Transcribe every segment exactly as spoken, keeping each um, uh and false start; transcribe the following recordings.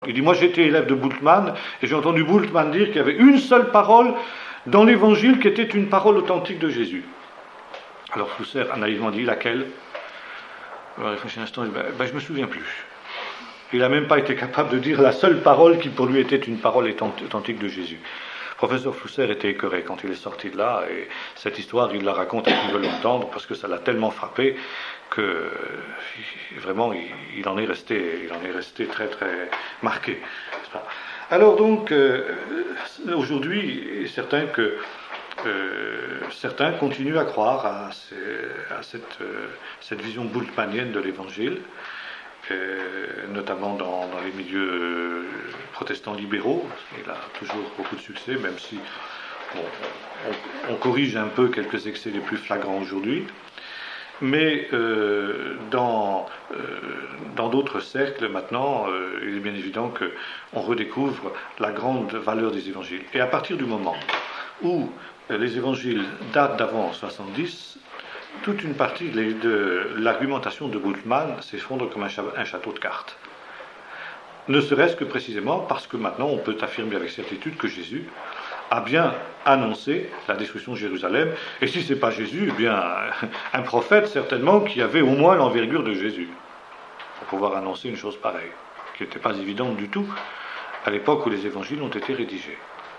Il dit, moi j'étais élève de Bultmann, et j'ai entendu Bultmann dire qu'il y avait une seule parole dans l'évangile qui était une parole authentique de Jésus. Alors Flusser a naïvement dit, laquelle? Il a réfléchi un instant, il dit, ben, ben, je ne me souviens plus. Il n'a même pas été capable de dire la seule parole qui pour lui était une parole authentique de Jésus. Le professeur Flusser était écœuré quand il est sorti de là, et cette histoire, il la raconte à qui veut l'entendre, parce que ça l'a tellement frappé que vraiment, il, il, en est resté, il en est resté très, très marqué. Alors donc, euh, aujourd'hui, il est certain que euh, certains continuent à croire à, ces, à cette, euh, cette vision bultmannienne de l'Évangile, euh, notamment dans, dans les milieux euh, protestants libéraux. Il a toujours beaucoup de succès, même si bon, on, on corrige un peu quelques excès les plus flagrants aujourd'hui. Mais euh, dans, euh, dans d'autres cercles, maintenant, euh, il est bien évident qu'on redécouvre la grande valeur des évangiles. Et à partir du moment où euh, les évangiles datent d'avant soixante-dix, toute une partie de, de l'argumentation de Bultmann s'effondre comme un, cha- un château de cartes. Ne serait-ce que précisément parce que maintenant on peut affirmer avec certitude que Jésus a bien annoncé la destruction de Jérusalem, et si ce n'est pas Jésus, eh bien un prophète certainement qui avait au moins l'envergure de Jésus pour pouvoir annoncer une chose pareille, qui n'était pas évidente du tout à l'époque où les évangiles ont été rédigés.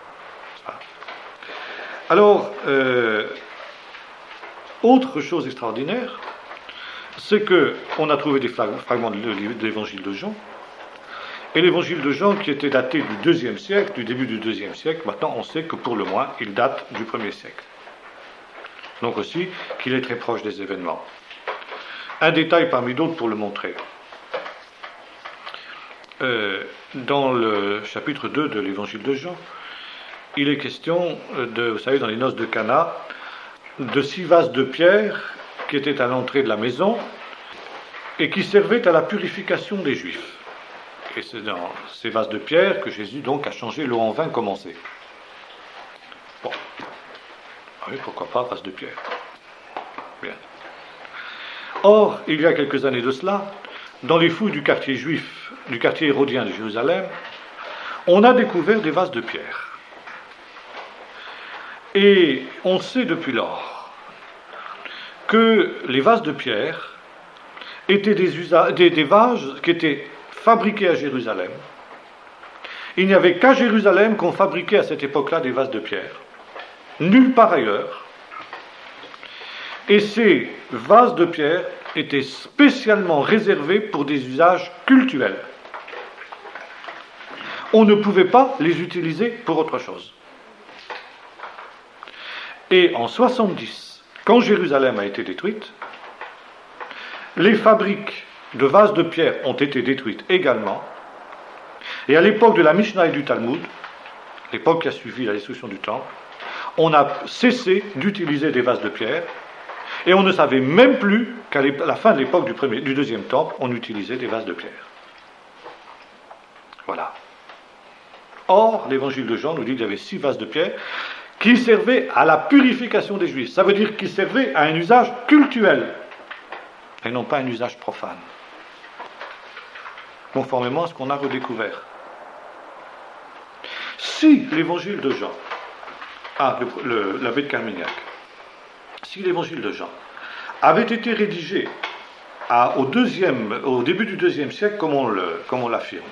Alors, euh, autre chose extraordinaire, c'est qu'on a trouvé des fragments de l'évangile de Jean. Et l'évangile de Jean, qui était daté du deuxième siècle, du début du deuxième siècle, maintenant on sait que pour le moins, il date du premier siècle. Donc aussi qu'il est très proche des événements. Un détail parmi d'autres pour le montrer. Euh, dans le chapitre deux de l'évangile de Jean, il est question de, vous savez, dans les noces de Cana, de six vases de pierre qui étaient à l'entrée de la maison et qui servaient à la purification des Juifs. Et c'est dans ces vases de pierre que Jésus donc a changé l'eau en vin comme on sait. Bon. Oui, pourquoi pas, vase de pierre. Bien. Or, il y a quelques années de cela, dans les fouilles du quartier juif, du quartier hérodien de Jérusalem, on a découvert des vases de pierre. Et on sait depuis lors que les vases de pierre étaient des, usa- des, des vases qui étaient fabriqués à Jérusalem. Il n'y avait qu'à Jérusalem qu'on fabriquait à cette époque-là des vases de pierre. Nulle part ailleurs. Et ces vases de pierre étaient spécialement réservés pour des usages cultuels. On ne pouvait pas les utiliser pour autre chose. Et en soixante-dix, quand Jérusalem a été détruite, les fabriques de vases de pierre ont été détruites également. Et à l'époque de la Mishnah et du Talmud, l'époque qui a suivi la destruction du temple, on a cessé d'utiliser des vases de pierre, et on ne savait même plus qu'à la fin de l'époque du, premier, du deuxième temple, on utilisait des vases de pierre. Voilà. Or, l'évangile de Jean nous dit qu'il y avait six vases de pierre qui servaient à la purification des Juifs. Ça veut dire qu'ils servaient à un usage cultuel, et non pas un usage profane, conformément à ce qu'on a redécouvert. Si l'évangile de Jean, ah, le, le, l'abbé de Carmignac, si l'évangile de Jean avait été rédigé à, au, deuxième, au début du deuxième siècle, comme on, le, comme on l'affirme,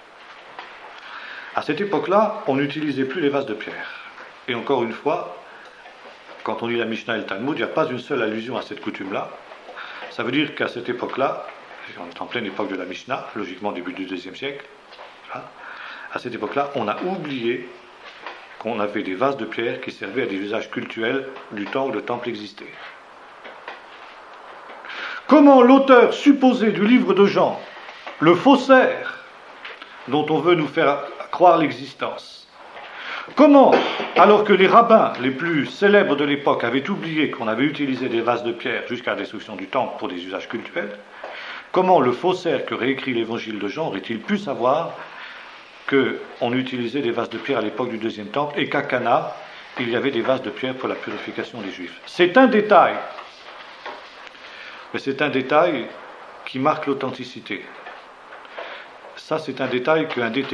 à cette époque-là, on n'utilisait plus les vases de pierre. Et encore une fois, quand on lit la Mishnah et le Talmud, il n'y a pas une seule allusion à cette coutume-là. Ça veut dire qu'à cette époque-là, on est en pleine époque de la Mishnah, logiquement début du deuxième siècle, à cette époque-là, on a oublié qu'on avait des vases de pierre qui servaient à des usages cultuels du temps où le temple existait. Comment l'auteur supposé du livre de Jean, le faussaire dont on veut nous faire croire l'existence, comment, alors que les rabbins les plus célèbres de l'époque avaient oublié qu'on avait utilisé des vases de pierre jusqu'à la destruction du temple pour des usages cultuels, comment le faussaire que réécrit l'évangile de Jean aurait-il pu savoir qu'on utilisait des vases de pierre à l'époque du deuxième temple et qu'à Cana, il y avait des vases de pierre pour la purification des Juifs? C'est un détail, mais c'est un détail qui marque l'authenticité. Ça, c'est un détail qu'un des